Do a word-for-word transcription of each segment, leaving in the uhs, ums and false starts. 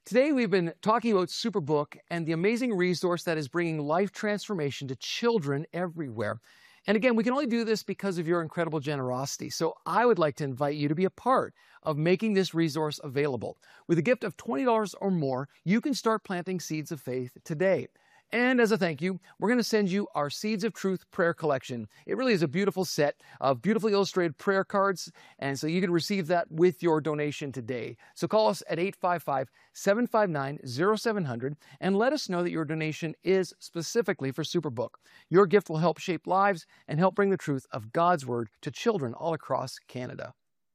Today we've been talking about Superbook and the amazing resource that is bringing life transformation to children everywhere. And again, we can only do this because of your incredible generosity. So I would like to invite you to be a part of making this resource available. With a gift of twenty dollars or more, you can start planting seeds of faith today. And as a thank you, we're going to send you our Seeds of Truth prayer collection. It really is a beautiful set of beautifully illustrated prayer cards, and so you can receive that with your donation today. So call us at eight five five, seven five nine, zero seven zero zero and let us know that your donation is specifically for Superbook. Your gift will help shape lives and help bring the truth of God's Word to children all across Canada.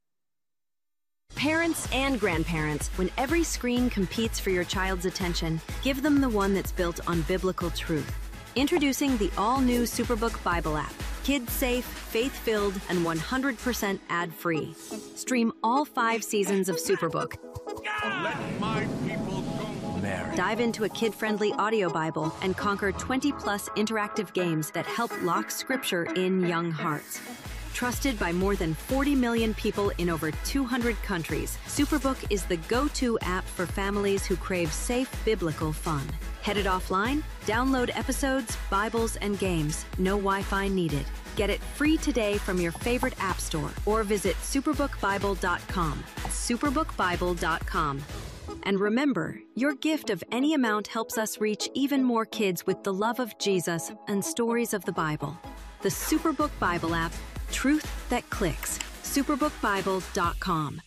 Parents and grandparents, when every screen competes for your child's attention, give them the one that's built on biblical truth. Introducing the all-new Superbook Bible app. Kids-safe, faith-filled, and one hundred percent ad-free. Stream all five seasons of Superbook. Let my people go. Mary. Dive into a kid-friendly audio Bible and conquer twenty plus interactive games that help lock Scripture in young hearts. Trusted by more than forty million people in over two hundred countries, Superbook is the go-to app for families who crave safe biblical fun. Headed offline? Download episodes, Bibles, and games. No Wi-Fi needed. Get it free today from your favorite app store or visit superbook bible dot com. superbook bible dot com. And remember, your gift of any amount helps us reach even more kids with the love of Jesus and stories of the Bible. The Superbook Bible app. Truth that clicks. superbook bible dot com.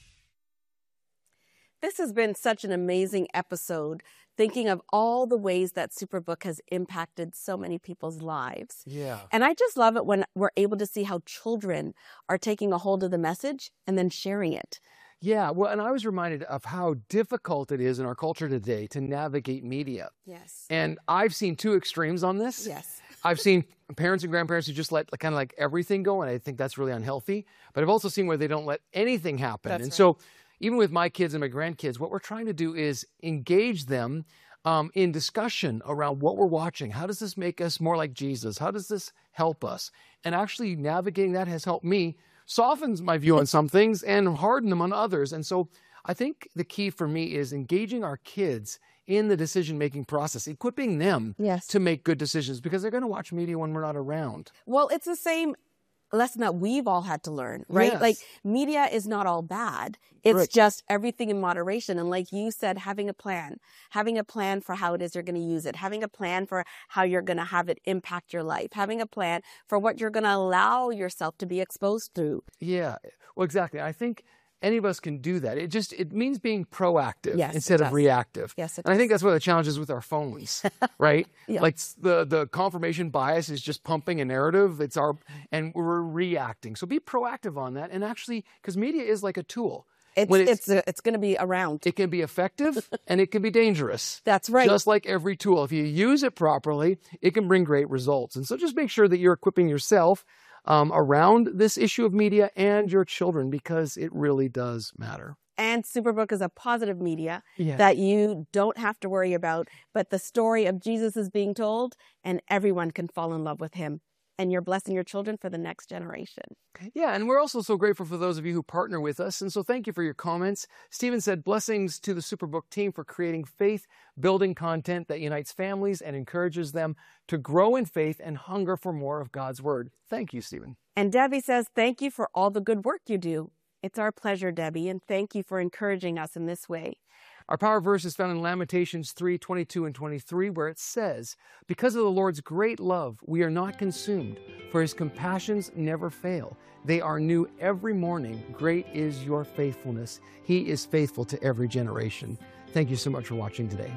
This has been such an amazing episode, thinking of all the ways that Superbook has impacted so many people's lives. Yeah. And I just love it when we're able to see how children are taking a hold of the message and then sharing it. Yeah, well, and I was reminded of how difficult it is in our culture today to navigate media. Yes. And I've seen two extremes on this. Yes. I've seen parents and grandparents who just let kind of like everything go, and I think that's really unhealthy. But I've also seen where they don't let anything happen. That's and right. so even with my kids and my grandkids, what we're trying to do is engage them um, in discussion around what we're watching. How does this make us more like Jesus? How does this help us? And actually navigating that has helped me softens my view on some things and harden them on others. And so I think the key for me is engaging our kids in the decision-making process, equipping them Yes. to make good decisions because they're going to watch media when we're not around. Well, it's the same lesson that we've all had to learn, right? Yes. Like, media is not all bad. It's Right. just everything in moderation. And like you said, having a plan, having a plan for how it is you're going to use it, having a plan for how you're going to have it impact your life, having a plan for what you're going to allow yourself to be exposed through. Yeah, well, exactly. I think any of us can do that. It just, it means being proactive Yes, it instead of does. reactive. Yes, it and I think that's one of the challenges with our phones, right? Yeah. Like s- the, the confirmation bias is just pumping a narrative. It's our, and we're reacting. So be proactive on that. And actually, because media is like a tool. It's When it's it's, it's going to be around. It can be effective and it can be dangerous. That's right. Just like every tool. If you use it properly, it can bring great results. And so just make sure that you're equipping yourself um, around this issue of media and your children because it really does matter. And Superbook is a positive media Yeah. that you don't have to worry about, but the story of Jesus is being told and everyone can fall in love with him. And you're blessing your children for the next generation. Yeah, and we're also so grateful for those of you who partner with us. And so thank you for your comments. Stephen said, blessings to the Superbook team for creating faith-building content that unites families and encourages them to grow in faith and hunger for more of God's Word. Thank you, Stephen. And Debbie says, thank you for all the good work you do. It's our pleasure, Debbie, and thank you for encouraging us in this way. Our power verse is found in Lamentations three, twenty-two and twenty-three, where it says, because of the Lord's great love, we are not consumed, for his compassions never fail. They are new every morning. Great is your faithfulness. He is faithful to every generation. Thank you so much for watching today.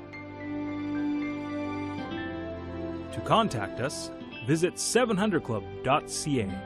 To contact us, visit seven hundred club dot c a.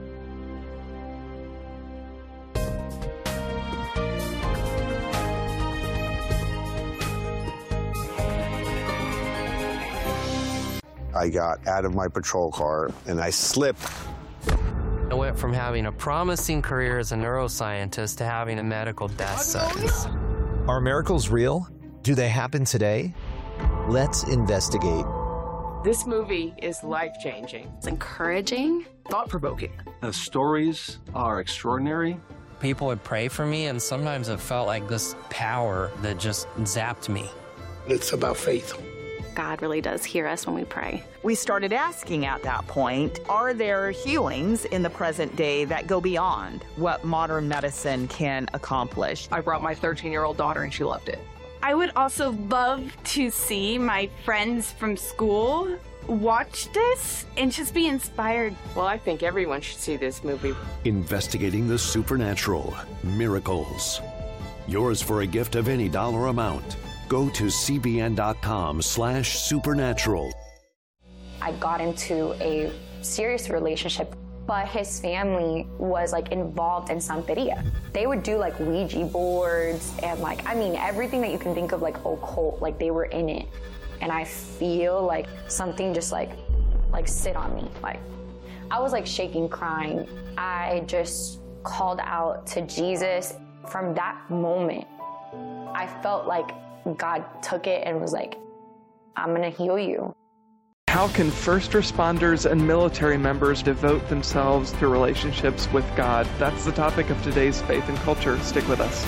I got out of my patrol car and I slipped. I went from having a promising career as a neuroscientist to having a medical death sentence. Are miracles real? Do they happen today? Let's investigate. This movie is life-changing. It's encouraging. Thought-provoking. The stories are extraordinary. People would pray for me, and sometimes it felt like this power that just zapped me. It's about faith. God really does hear us when we pray. We started asking at that point, are there healings in the present day that go beyond what modern medicine can accomplish? I brought my thirteen-year-old daughter, and she loved it. I would also love to see my friends from school watch this and just be inspired. Well, I think everyone should see this movie. Investigating the supernatural, miracles. Yours for a gift of any dollar amount. Go to cbn.com slash supernatural. I got into a serious relationship, but his family was like involved in Santeria. They would do like Ouija boards and like, I mean, everything that you can think of like occult, like they were in it. And I feel like something just like, like sit on me. Like I was like shaking, crying. I just called out to Jesus. From that moment, I felt like God took it and was like, I'm gonna heal you. How can first responders and military members devote themselves to relationships with God? That's the topic of today's Faith and Culture. Stick with us.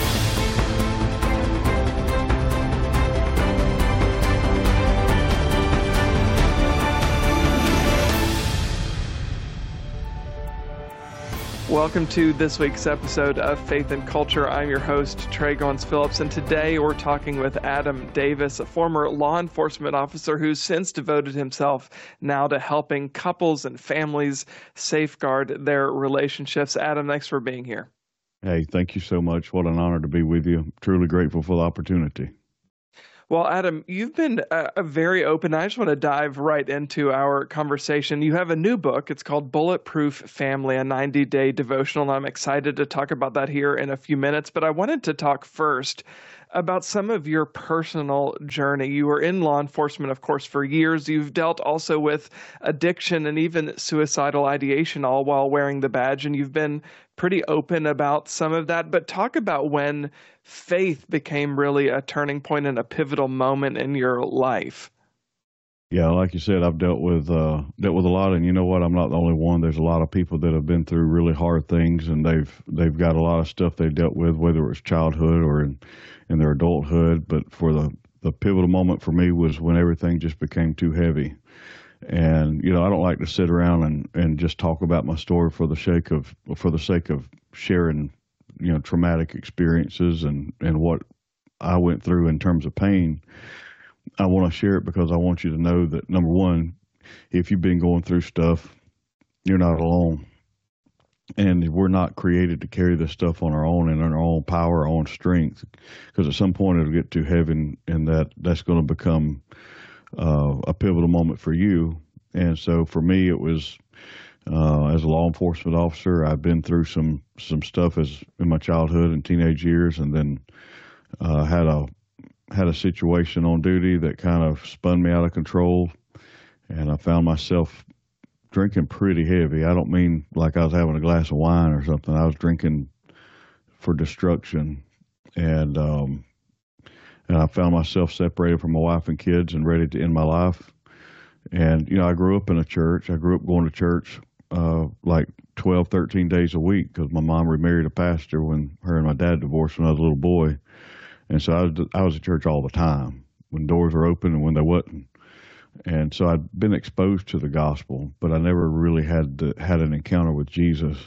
Welcome to this week's episode of Faith and Culture. I'm your host, Trey Goins-Phillips, and today we're talking with Adam Davis, a former law enforcement officer who's since devoted himself now to helping couples and families safeguard their relationships. Adam, thanks for being here. Hey, thank you so much. What an honor to be with you. Truly grateful for the opportunity. Well, Adam, you've been uh, very open. I just want to dive right into our conversation. You have a new book. It's called Bulletproof Family, a ninety-day devotional, and I'm excited to talk about that here in a few minutes. But I wanted to talk first about some of your personal journey. You were in law enforcement, of course, for years. You've dealt also with addiction and even suicidal ideation, all while wearing the badge, and you've been pretty open about some of that. But talk about when faith became really a turning point and a pivotal moment in your life. Yeah, like you said, I've dealt with uh, dealt with a lot, and you know what? I'm not the only one. There's a lot of people that have been through really hard things, and they've they've got a lot of stuff they dealt with, whether it was childhood or in, in their adulthood. But for the the pivotal moment for me was when everything just became too heavy. And you know, I don't like to sit around and, and just talk about my story for the sake of for the sake of sharing, you know, traumatic experiences and, and what I went through in terms of pain. I want to share it because I want you to know that, number one, if you've been going through stuff, you're not alone. And we're not created to carry this stuff on our own and in our own power, our own strength, because at some point it'll get too heavy, and, and that that's going to become uh, a pivotal moment for you. And so for me, it was uh, as a law enforcement officer, I've been through some some stuff as in my childhood and teenage years, and then uh, had a had a situation on duty that kind of spun me out of control, and I found myself drinking pretty heavy. I don't mean like I was having a glass of wine or something. I was drinking for destruction, and um, and I found myself separated from my wife and kids and ready to end my life. And, you know, I grew up in a church. I grew up going to church uh, like twelve, thirteen days a week because my mom remarried a pastor when her and my dad divorced when I was a little boy. And so I was, I was at church all the time when doors were open and when they wasn't. And so I'd been exposed to the gospel, but I never really had to, had an encounter with Jesus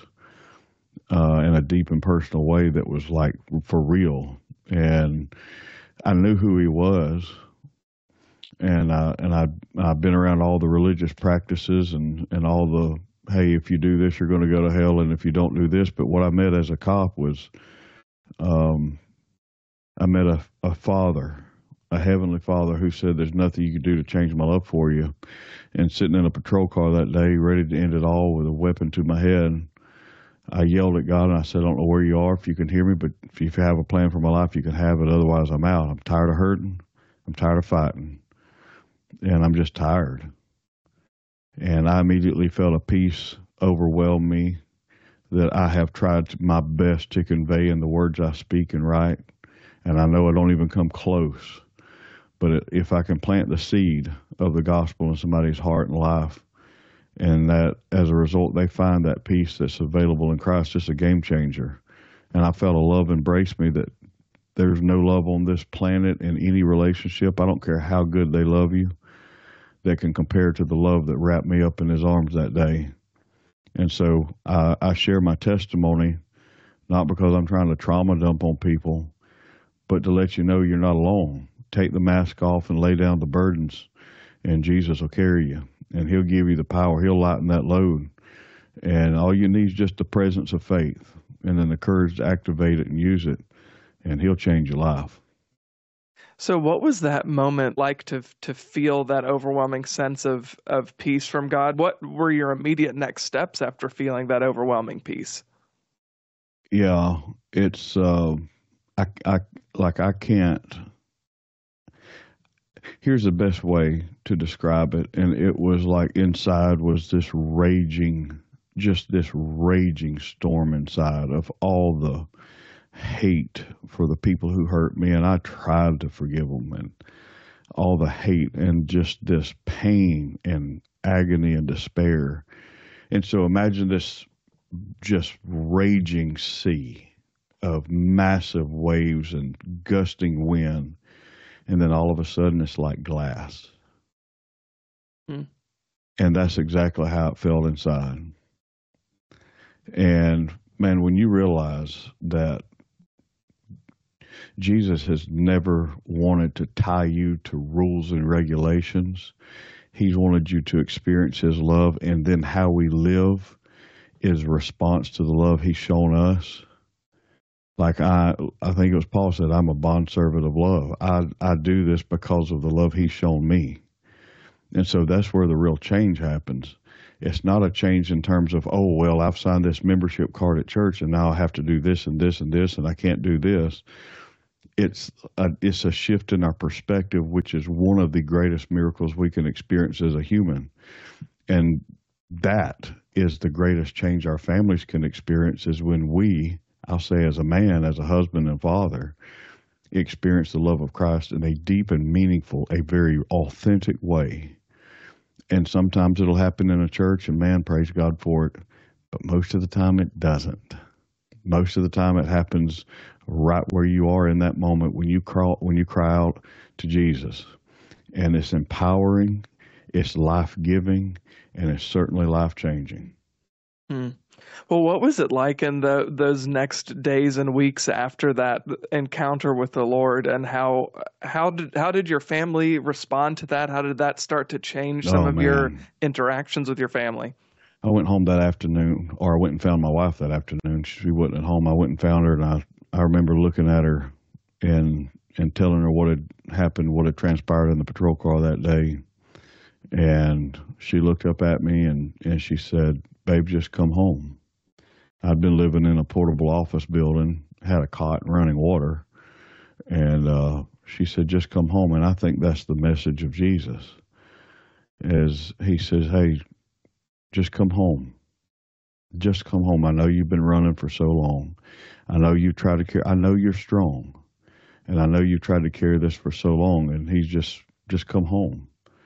uh, in a deep and personal way that was like for real. And I knew who he was, and I and I I've been around all the religious practices and and all the, hey, if you do this, you're going to go to hell, and if you don't do this. But what I met as a cop was, um, I met a a father. A heavenly father who said there's nothing you can do to change my love for you. And sitting in a patrol car that day, ready to end it all with a weapon to my head, I yelled at God and I said, I don't know where you are, if you can hear me, but if you have a plan for my life, you can have it. Otherwise, I'm out. I'm tired of hurting. I'm tired of fighting. And I'm just tired. And I immediately felt a peace overwhelm me that I have tried my best to convey in the words I speak and write. And I know I don't even come close. But if I can plant the seed of the gospel in somebody's heart and life, and that as a result they find that peace that's available in Christ, it's a game changer. and I felt a love embrace me that there's no love on this planet in any relationship. I don't care how good they love you, that can compare to the love that wrapped me up in his arms that day. And so I, I share my testimony, not because I'm trying to trauma dump on people, but to let you know you're not alone. Take the mask off and lay down the burdens, and Jesus will carry you, and he'll give you the power. He'll lighten that load. And all you need is just the presence of faith and then the courage to activate it and use it, and he'll change your life. So what was that moment like to to feel that overwhelming sense of, of peace from God? What were your immediate next steps after feeling that overwhelming peace? Yeah, it's, uh, I, I, like I can't, here's the best way to describe it. And it was like inside was this raging, just this raging storm inside of all the hate for the people who hurt me, and I tried to forgive them, and all the hate and just this pain and agony and despair. And so imagine this just raging sea of massive waves and gusting wind, and then all of a sudden it's like glass. Hmm. And that's exactly how it felt inside. And man, when you realize that Jesus has never wanted to tie you to rules and regulations. He's wanted you to experience his love, and then how we live is a response to the love he's shown us. Like I, I think it was Paul said, I'm a bondservant of love. I, I do this because of the love he's shown me. And so that's where the real change happens. It's not a change in terms of, oh, well, I've signed this membership card at church and now I have to do this and this and this and I can't do this. It's a, it's a shift in our perspective, which is one of the greatest miracles we can experience as a human. And that is the greatest change our families can experience, is when we, I'll say as a man, as a husband and father, experience the love of Christ in a deep and meaningful, a very authentic way. And sometimes it'll happen in a church, and man, praise God for it. But most of the time it doesn't. Most of the time it happens right where you are in that moment when you cry, when you cry out to Jesus. And it's empowering, it's life-giving, and it's certainly life-changing. Hmm. Well, what was it like in the, those next days and weeks after that encounter with the Lord, and how how did how did your family respond to that? How did that start to change some Oh, of your man. interactions with your family? I went home that afternoon, or I went and found my wife that afternoon. She wasn't at home. I went and found her, and I, I remember looking at her and and telling her what had happened, what had transpired in the patrol car that day. And she looked up at me and, and she said, "Babe, just come home." I'd been living in a portable office building, had a cot and running water. And uh, she said, "Just come home." And I think that's the message of Jesus, is he says, "Hey, just come home. Just come home. I know you've been running for so long. I know you try to carry, I know you're strong. And I know you tried to carry this for so long." And he's just, just come home.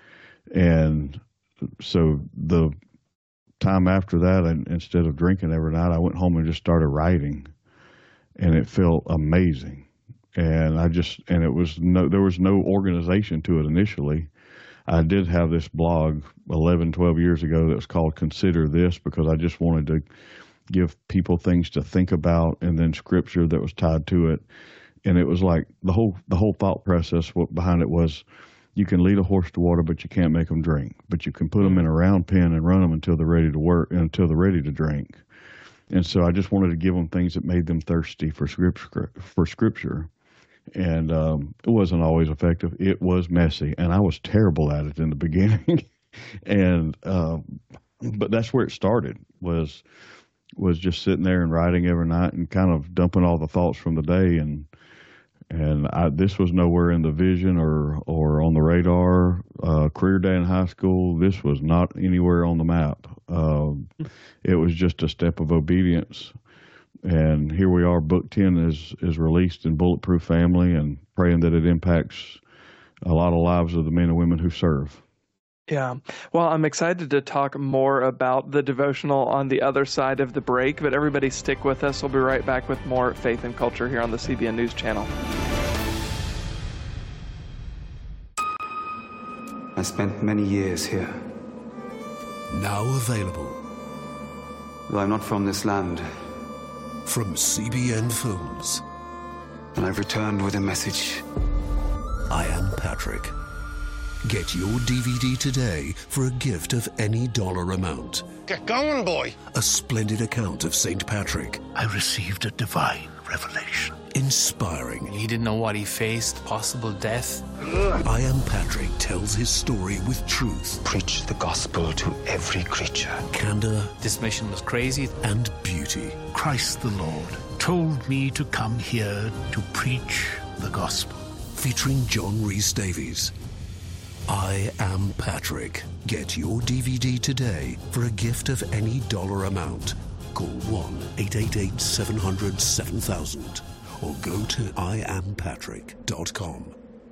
And so the time after that, and instead of drinking every night, I went home and just started writing. And it felt amazing. And I just, and it was no, there was no organization to it initially. I did have this blog eleven, twelve years ago that was called Consider This, because I just wanted to give people things to think about, and then scripture that was tied to it. And it was like the whole, the whole thought process behind it was, you can lead a horse to water, but you can't make them drink. But you can put them in a round pen and run them until they're ready to work, until they're ready to drink. And so I just wanted to give them things that made them thirsty for scripture, for scripture. And um, it wasn't always effective. It was messy, and I was terrible at it in the beginning. and uh, but that's where it started, was was just sitting there and writing every night and kind of dumping all the thoughts from the day. And and I, this was nowhere in the vision or or on the radar. Uh, career day in high school, this was not anywhere on the map. Um, it was just a step of obedience. And here we are, book ten is, is released in Bulletproof Family, and praying that it impacts a lot of lives of the men and women who serve. Yeah. Well, I'm excited to talk more about the devotional on the other side of the break, but everybody stick with us. We'll be right back with more Faith and Culture here on the C B N News Channel. I spent many years here. Now available. Though I'm not from this land. From C B N Films. And I've returned with a message. I am Patrick. Get your D V D today for a gift of any dollar amount. Get going, boy. A splendid account of Saint Patrick. I received a divine revelation. Inspiring. He didn't know what he faced, possible death. I Am Patrick tells his story with truth. Preach the gospel to every creature. Candor. This mission was crazy. And beauty. Christ the Lord told me to come here to preach the gospel. Featuring John Rhys Davies. I Am Patrick. Get your D V D today for a gift of any dollar amount. Call one eight eight eight, seven hundred, seven thousand or go to I am patrick dot com.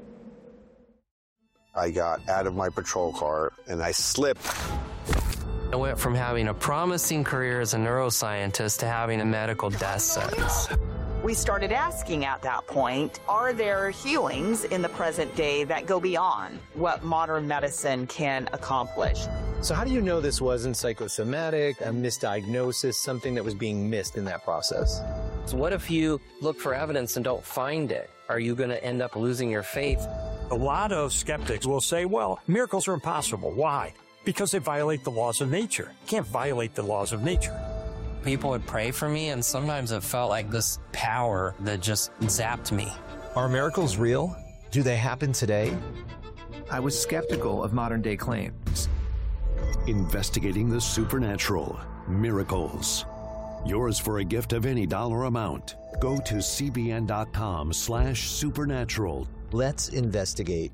I got out of my patrol car and I slipped. I went from having a promising career as a neuroscientist to having a medical death sentence. We started asking at that point, are there healings in the present day that go beyond what modern medicine can accomplish? So how do you know this wasn't psychosomatic, a misdiagnosis, something that was being missed in that process? So what if you look for evidence and don't find it? Are you going to end up losing your faith? A lot of skeptics will say, well, miracles are impossible. Why? Because they violate the laws of nature. You can't violate the laws of nature. People would pray for me, and sometimes it felt like this power that just zapped me. Are miracles real? Do they happen today? I was skeptical of modern-day claims. Investigating the supernatural. Miracles. Yours for a gift of any dollar amount. Go to cbn.com slash supernatural. Let's investigate.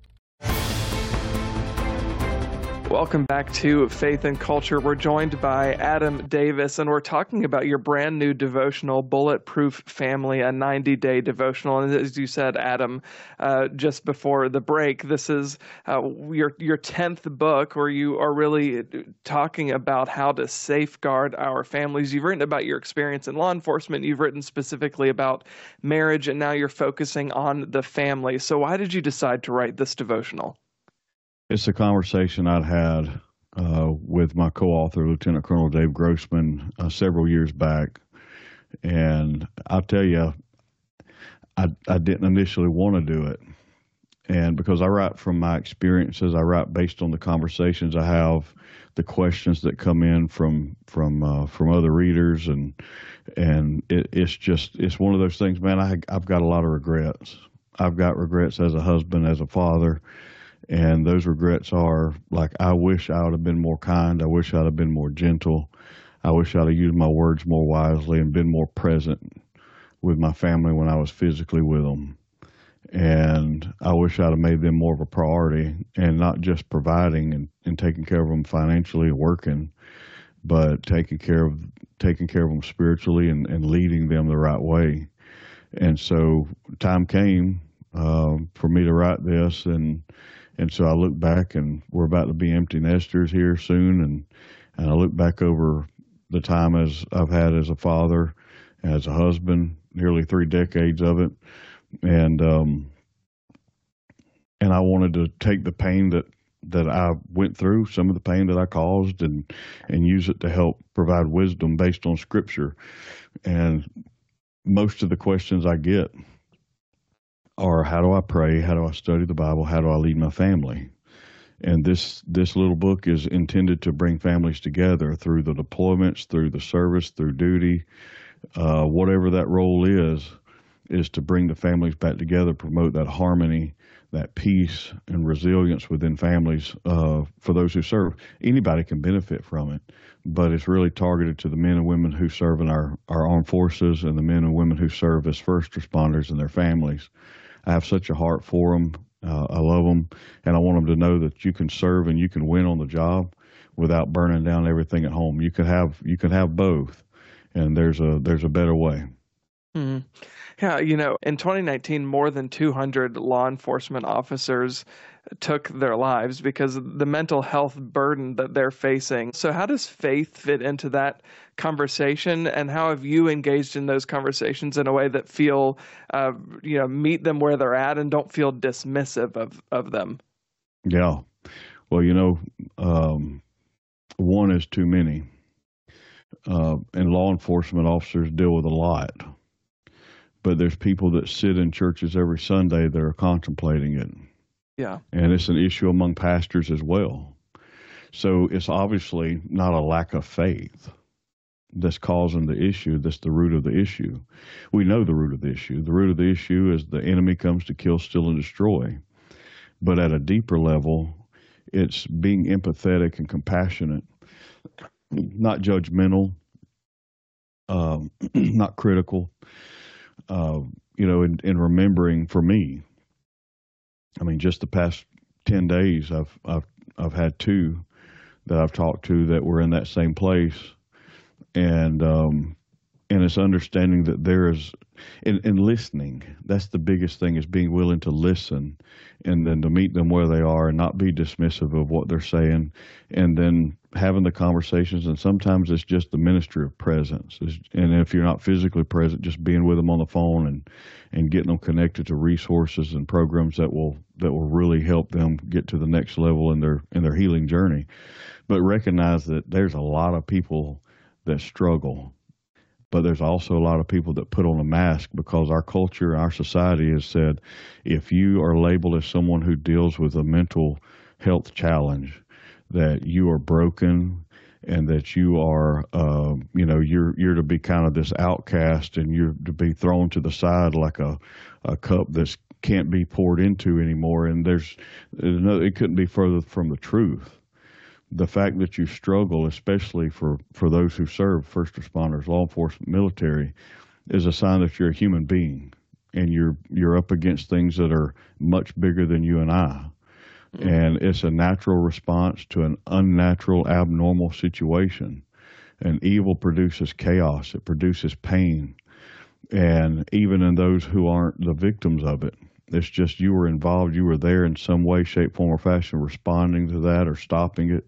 Welcome back to Faith and Culture. We're joined by Adam Davis, and we're talking about your brand new devotional, Bulletproof Family, a ninety-day devotional. And as you said, Adam, uh, just before the break, this is uh, your your tenth book where you are really talking about how to safeguard our families. You've written about your experience in law enforcement. You've written specifically about marriage, and now you're focusing on the family. So why did you decide to write this devotional? It's a conversation I'd had uh, with my co-author, Lieutenant Colonel Dave Grossman, uh, several years back. And I'll tell you, I, I didn't initially want to do it. And because I write from my experiences, I write based on the conversations I have, the questions that come in from from uh, from other readers, and and it, it's just it's one of those things, man. I I've got a lot of regrets. I've got regrets as a husband, as a father. And those regrets are like, I wish I would have been more kind. I wish I'd have been more gentle. I wish I'd have used my words more wisely and been more present with my family when I was physically with them. And I wish I'd have made them more of a priority, and not just providing and, and taking care of them financially and working, but taking care of taking care of them spiritually and, and leading them the right way. And so time came uh, for me to write this, and And so I look back, and we're about to be empty nesters here soon, and, and I look back over the time as I've had as a father, as a husband, nearly three decades of it, and um, and I wanted to take the pain that, that I went through, some of the pain that I caused, and and use it to help provide wisdom based on Scripture. And most of the questions I get are, how do I pray? How do I study the Bible? How do I lead my family? And this this little book is intended to bring families together through the deployments, through the service, through duty, uh, whatever that role is, is to bring the families back together, promote that harmony, that peace and resilience within families uh, for those who serve. Anybody can benefit from it, but it's really targeted to the men and women who serve in our, our armed forces, and the men and women who serve as first responders and their families. I have such a heart for them. Uh, I love them, and I want them to know that you can serve and you can win on the job without burning down everything at home. You can have you can have both, and there's a there's a better way. Mm. Yeah, you know, in twenty nineteen, more than two hundred law enforcement officers took their lives because of the mental health burden that they're facing. So how does faith fit into that conversation, and how have you engaged in those conversations in a way that feel, uh, you know, meet them where they're at and don't feel dismissive of, of them? Yeah. Well, you know, um, one is too many. Uh, and law enforcement officers deal with a lot. But there's people that sit in churches every Sunday that are contemplating it. Yeah. And it's an issue among pastors as well. So it's obviously not a lack of faith that's causing the issue. That's the root of the issue. We know the root of the issue. The root of the issue is the enemy comes to kill, steal, and destroy. But at a deeper level, it's being empathetic and compassionate, not judgmental, um, not critical. Uh, you know, in, in remembering for me, I mean, just the past ten days, I've, I've, I've had two that I've talked to that were in that same place. And, um, and it's understanding that there is, in, in listening, that's the biggest thing, is being willing to listen and then to meet them where they are and not be dismissive of what they're saying, and then having the conversations. And sometimes it's just the ministry of presence. It's, and if you're not physically present, just being with them on the phone and, and getting them connected to resources and programs that will, that will really help them get to the next level in their, in their healing journey. But recognize that there's a lot of people that struggle. But there's also a lot of people that put on a mask, because our culture, our society has said, if you are labeled as someone who deals with a mental health challenge, that you are broken and that you are, uh, you know, you're you're to be kind of this outcast, and you're to be thrown to the side like a, a cup that can't be poured into anymore. And there's, there's no, it couldn't be further from the truth. The fact that you struggle, especially for, for those who serve, first responders, law enforcement, military, is a sign that you're a human being, and you're you're up against things that are much bigger than you and I. Mm-hmm. And it's a natural response to an unnatural, abnormal situation. And evil produces chaos. It produces pain. And even in those who aren't the victims of it, it's just you were involved, you were there in some way, shape, form, or fashion, responding to that or stopping it.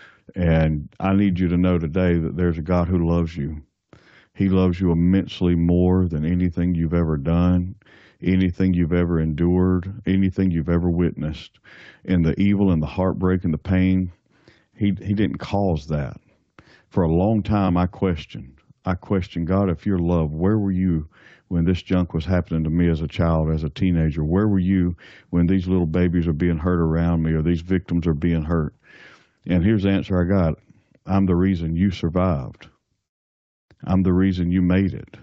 And I need you to know today that there's a God who loves you. He loves you immensely more than anything you've ever done, anything you've ever endured, anything you've ever witnessed. And the evil and the heartbreak and the pain, he, he didn't cause that. For a long time, I questioned. I questioned, God, if you're love, where were you when this junk was happening to me as a child, as a teenager? Where were you when these little babies are being hurt around me, or these victims are being hurt? And here's the answer I got. I'm the reason you survived. I'm the reason you made it.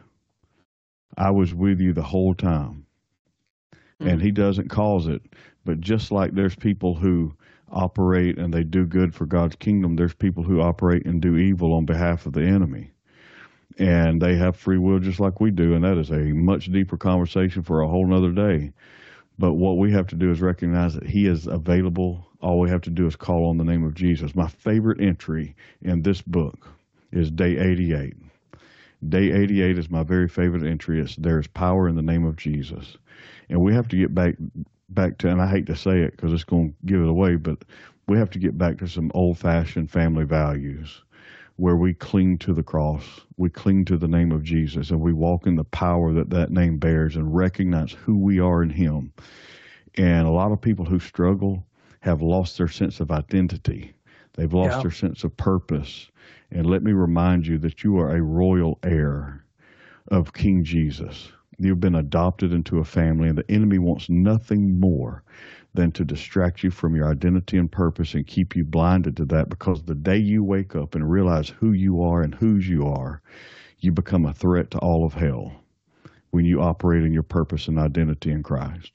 I was with you the whole time. And he doesn't cause it. But just like there's people who operate and they do good for God's kingdom, there's people who operate and do evil on behalf of the enemy. And they have free will just like we do, and that is a much deeper conversation for a whole nother day. But what we have to do is recognize that he is available. All we have to do is call on the name of Jesus. My favorite entry in this book is day eighty-eight. Day eighty-eight is my very favorite entry. It's there is power in the name of Jesus. And we have to get back back to, and I hate to say it because it's going to give it away, but we have to get back to some old-fashioned family values, where we cling to the cross, we cling to the name of Jesus, and we walk in the power that that name bears and recognize who we are in him. And a lot of people who struggle have lost their sense of identity. They've lost yeah. their sense of purpose. And let me remind you that you are a royal heir of King Jesus. You've been adopted into a family, and the enemy wants nothing more than to distract you from your identity and purpose and keep you blinded to that, because the day you wake up and realize who you are and whose you are, you become a threat to all of hell when you operate in your purpose and identity in Christ.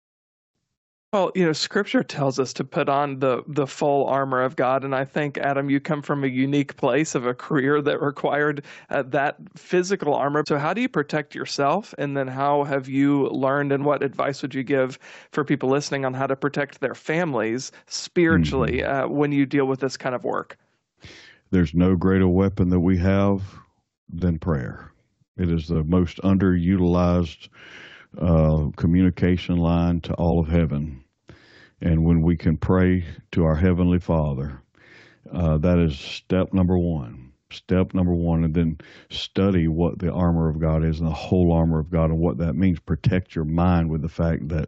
Well, you know, Scripture tells us to put on the the full armor of God, and I think, Adam, you come from a unique place of a career that required uh, that physical armor. So how do you protect yourself, and then how have you learned, and what advice would you give for people listening on how to protect their families spiritually mm-hmm. uh, when you deal with this kind of work? There's no greater weapon that we have than prayer. It is the most underutilized uh, communication line to all of heaven. And when we can pray to our Heavenly Father, uh, that is step number one. Step number one, and then study what the armor of God is and the whole armor of God and what that means. Protect your mind with the fact that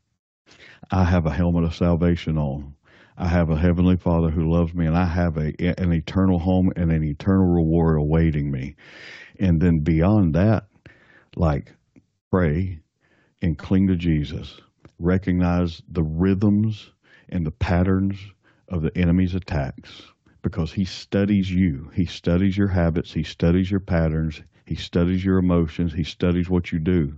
I have a helmet of salvation on. I have a Heavenly Father who loves me, and I have a, an eternal home and an eternal reward awaiting me. And then beyond that, like, pray and cling to Jesus. Recognize the rhythms and the patterns of the enemy's attacks, because he studies you. He studies your habits. He studies your patterns. He studies your emotions. He studies what you do.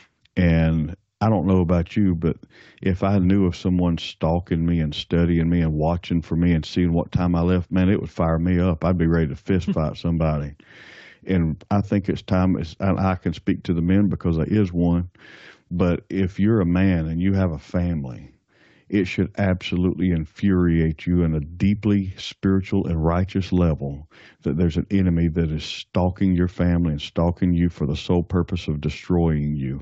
And I don't know about you, but if I knew of someone stalking me and studying me and watching for me and seeing what time I left, man, it would fire me up. I'd be ready to fist fight somebody. And I think it's time, it's, and I can speak to the men because there is one, but if you're a man and you have a family, it should absolutely infuriate you in a deeply spiritual and righteous level that there's an enemy that is stalking your family and stalking you for the sole purpose of destroying you.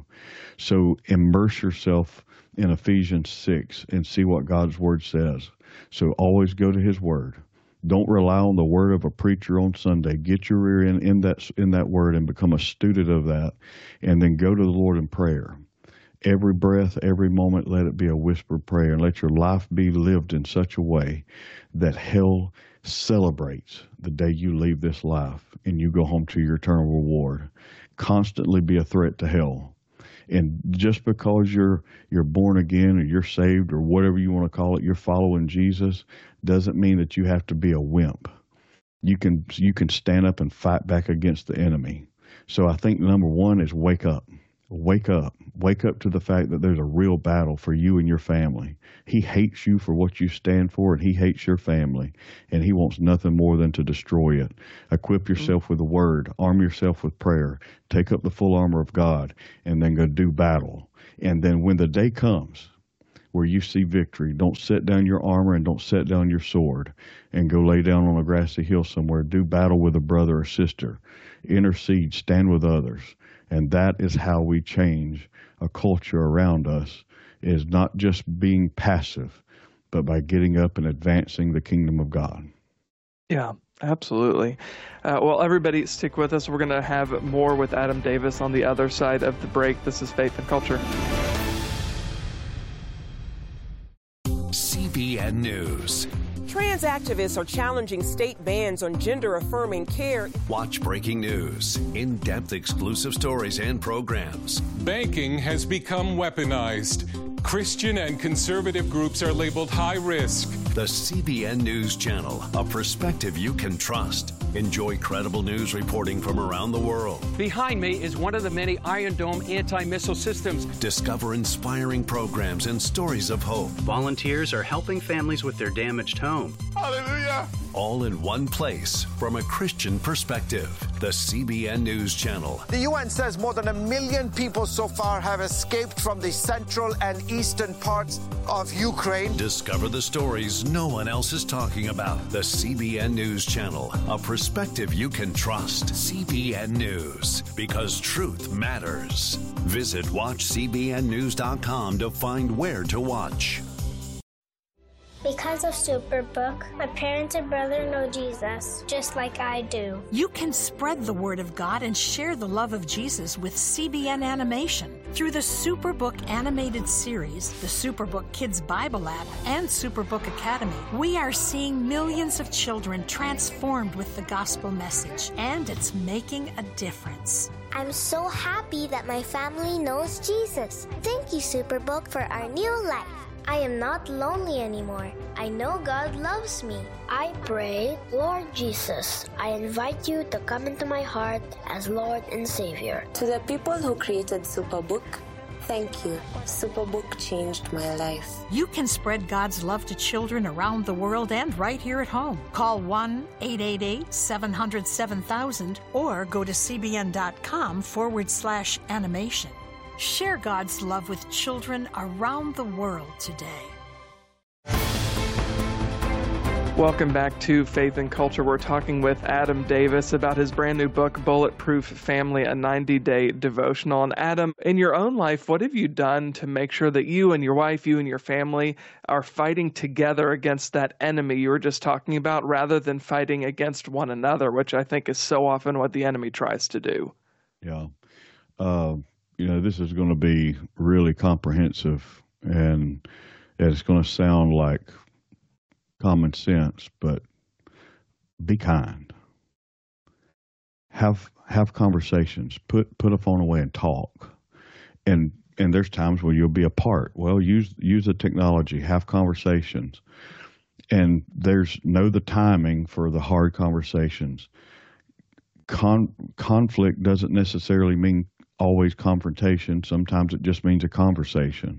So immerse yourself in Ephesians six and see what God's Word says. So always go to His Word. Don't rely on the word of a preacher on Sunday. Get your ear in, in that in that word and become a student of that, and then go to the Lord in prayer. Every breath, every moment, let it be a whispered prayer, and let your life be lived in such a way that hell celebrates the day you leave this life and you go home to your eternal reward. Constantly be a threat to hell. And just because you're you're born again or you're saved or whatever you want to call it, you're following Jesus, doesn't mean that you have to be a wimp. You can you can stand up and fight back against the enemy. So I think number one is wake up. Wake up. Wake up to the fact that there's a real battle for you and your family. He hates you for what you stand for, and he hates your family, and he wants nothing more than to destroy it. Equip yourself with the word. Arm yourself with prayer. Take up the full armor of God, and then go do battle. And then when the day comes where you see victory, don't set down your armor and don't set down your sword and go lay down on a grassy hill somewhere. Do battle with a brother or sister. Intercede. Stand with others. And that is how we change a culture around us, is not just being passive, but by getting up and advancing the kingdom of God. Yeah, absolutely. Uh, well, everybody stick with us. We're going to have more with Adam Davis on the other side of the break. This is Faith and Culture. C B N News. Trans activists are challenging state bans on gender-affirming care. Watch breaking news, in-depth exclusive stories and programs. Banking has become weaponized. Christian and conservative groups are labeled high risk. The C B N News Channel, a perspective you can trust. Enjoy credible news reporting from around the world. Behind me is one of the many Iron Dome anti-missile systems. Discover inspiring programs and stories of hope. Volunteers are helping families with their damaged home. Hallelujah! All in one place from a Christian perspective. The C B N News Channel. The U N says more than a million people so far have escaped from the central and eastern parts of Ukraine. Discover the stories no one else is talking about. The C B N News Channel, a perspective you can trust. C B N News, because truth matters. Visit watch c b n news dot com to find where to watch. Because of Superbook, my parents and brother know Jesus, just like I do. You can spread the word of God and share the love of Jesus with C B N Animation. Through the Superbook animated series, the Superbook Kids Bible app, and Superbook Academy, we are seeing millions of children transformed with the gospel message, and it's making a difference. I'm so happy that my family knows Jesus. Thank you, Superbook, for our new life. I am not lonely anymore. I know God loves me. I pray, Lord Jesus, I invite you to come into my heart as Lord and Savior. To the people who created Superbook, thank you. Superbook changed my life. You can spread God's love to children around the world and right here at home. Call one eight eight eight, seven hundred, seven thousand or go to cbn.com forward slash animation. Share God's love with children around the world today. Welcome back to Faith and Culture. We're talking with Adam Davis about his brand new book, Bulletproof Family, a ninety-day devotional. And Adam, in your own life, what have you done to make sure that you and your wife, you and your family are fighting together against that enemy you were just talking about, rather than fighting against one another, which I think is so often what the enemy tries to do? Yeah. Uh, you know, this is going to be really comprehensive, and it's going to sound like common sense, but be kind. Have have conversations. Put put a phone away and talk. And and there's times where you'll be apart. Well, use use the technology. Have conversations. And there's know the timing for the hard conversations. Con, conflict doesn't necessarily mean always confrontation. Sometimes it just means a conversation.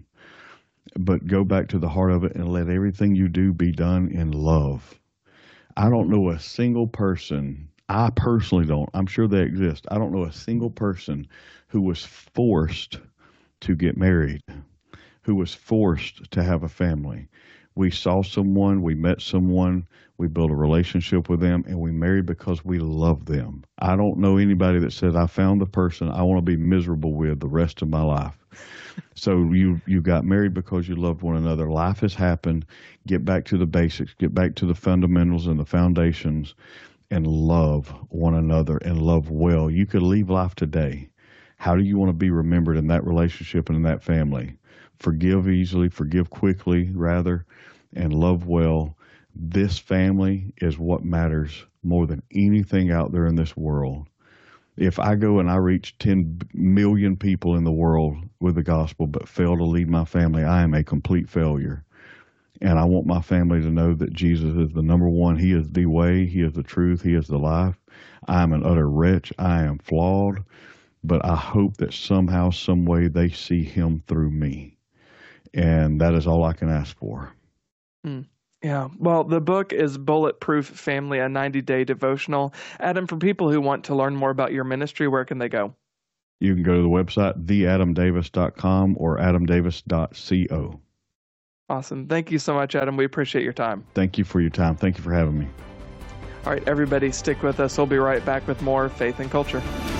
But go back to the heart of it and let everything you do be done in love. I don't know a single person, I personally don't, I'm sure they exist, I don't know a single person who was forced to get married, who was forced to have a family. We saw someone, we met someone, we built a relationship with them, and we married because we love them. I don't know anybody that says, I found the person I want to be miserable with the rest of my life. So you you got married because you loved one another. Life has happened. Get back to the basics. Get back to the fundamentals and the foundations, and love one another and love well. You could leave life today. How do you want to be remembered in that relationship and in that family? Forgive easily, forgive quickly, rather, and love well. This family is what matters more than anything out there in this world. If I go and I reach ten million people in the world with the gospel but fail to lead my family, I am a complete failure. And I want my family to know that Jesus is the number one. He is the way. He is the truth. He is the life. I am an utter wretch. I am flawed. But I hope that somehow, some way, they see him through me. And that is all I can ask for. Hmm. Yeah, well, the book is Bulletproof Family, a ninety-day devotional. Adam, for people who want to learn more about your ministry, where can they go? You can go to the website, the adam davis dot com or adam davis dot co. Awesome. Thank you so much, Adam. We appreciate your time. Thank you for your time. Thank you for having me. All right, everybody, stick with us. We'll be right back with more Faith and Culture.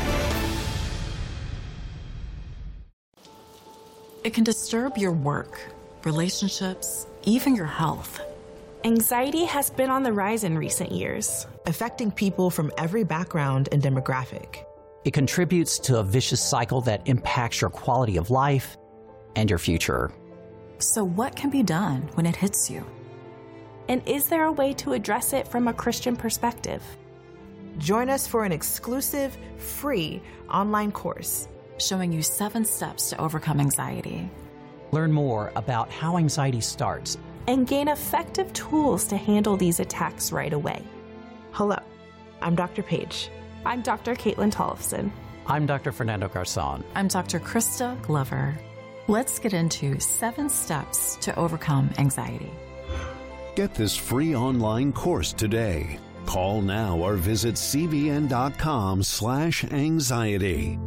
It can disturb your work, relationships, even your health. Anxiety has been on the rise in recent years, affecting people from every background and demographic. It contributes to a vicious cycle that impacts your quality of life and your future. So what can be done when it hits you? And is there a way to address it from a Christian perspective? Join us for an exclusive, free online course showing you seven steps to overcome anxiety. Learn more about how anxiety starts and gain effective tools to handle these attacks right away. Hello, I'm Doctor Paige. I'm Doctor Caitlin Tollefson. I'm Doctor Fernando Garzon. I'm Doctor Krista Glover. Let's get into seven steps to overcome anxiety. Get this free online course today. Call now or visit cbn.com slash anxiety.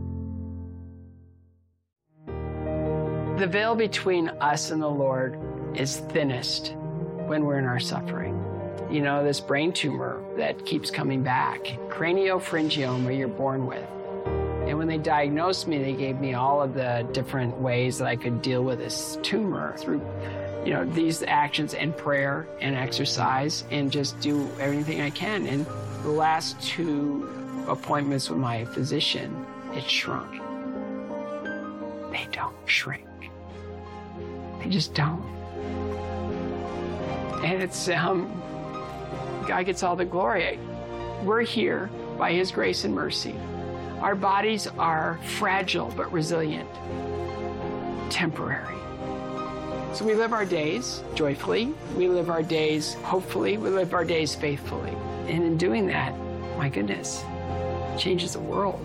The veil between us and the Lord is thinnest when we're in our suffering. You know, this brain tumor that keeps coming back, craniopharyngioma you're born with. And when they diagnosed me, they gave me all of the different ways that I could deal with this tumor through, you know, these actions and prayer and exercise and just do everything I can. And the last two appointments with my physician, it shrunk. They don't shrink. They just don't. And it's, um, God gets all the glory. We're here by his grace and mercy. Our bodies are fragile but resilient, temporary. So we live our days joyfully, we live our days hopefully, we live our days faithfully. And in doing that, my goodness, it changes the world.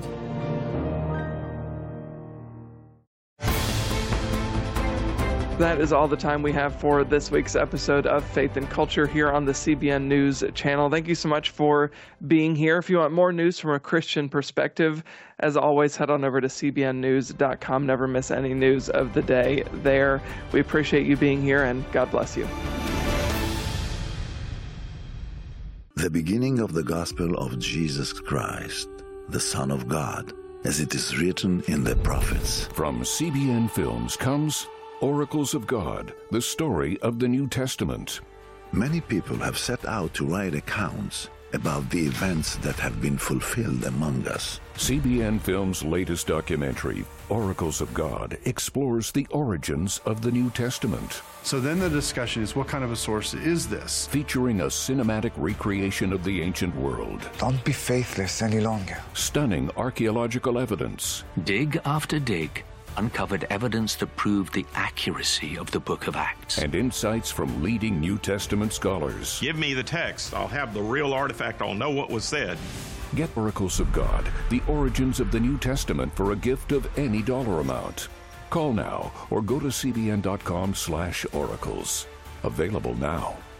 That is all the time we have for this week's episode of Faith and Culture here on the C B N News channel. Thank you so much for being here. If you want more news from a Christian perspective, as always, head on over to c b n news dot com. Never miss any news of the day there. We appreciate you being here, and God bless you. the beginning of the gospel of Jesus Christ, the Son of God, as it is written in the prophets. From C B N Films comes Oracles of God, the story of the New Testament. Many people have set out to write accounts about the events that have been fulfilled among us. C B N Films' latest documentary, Oracles of God, explores the origins of the New Testament. So then the discussion is, what kind of a source is this? Featuring a cinematic recreation of the ancient world. Don't be faithless any longer. Stunning archaeological evidence. Dig after dig uncovered evidence that proved the accuracy of the Book of Acts. And insights from leading New Testament scholars. Give me the text. I'll have the real artifact. I'll know what was said. Get Oracles of God, the origins of the New Testament for a gift of any dollar amount. Call now or go to cbn.com slash oracles. Available now.